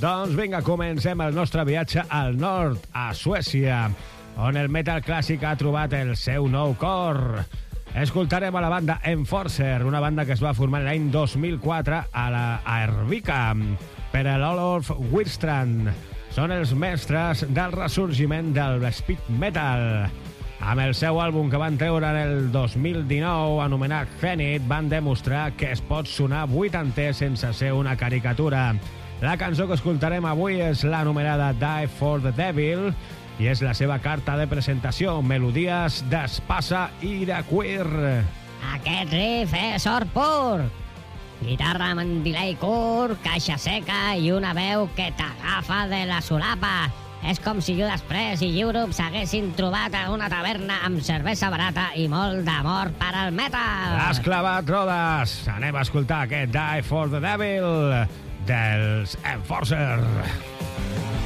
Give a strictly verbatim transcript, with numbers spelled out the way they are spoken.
Doncs vinga, comencem el nostre viatge al nord, a Suècia, on el metal clàssic ha trobat el seu nou cor. Escoltarem a la banda Enforcer, una banda que es va formar l'any dos mil quatre a la Arvika per a l'Olaf Wirstrand. Són els mestres del ressorgiment del speed metal. Amb el seu àlbum que van treure en el dos mil dinou, anomenat Zenith, van demostrar que es pot sonar vuitanter sense ser una caricatura. La cançó que escoltarem avui és l'anomenada Die for the Devil i és la seva carta de presentació, melodies d'espasa i de cuir. Aquest riff és or pur. Guitarra amb delay curt, caixa seca i una veu que t'agafa de la solapa. És com si Judas Priest i Europe s'haguessin trobat a una taverna amb cervesa barata i molt d'amor per al metal. L'has clavat, Rodes. Anem a escoltar aquest Die for the Devil dels Enforcer.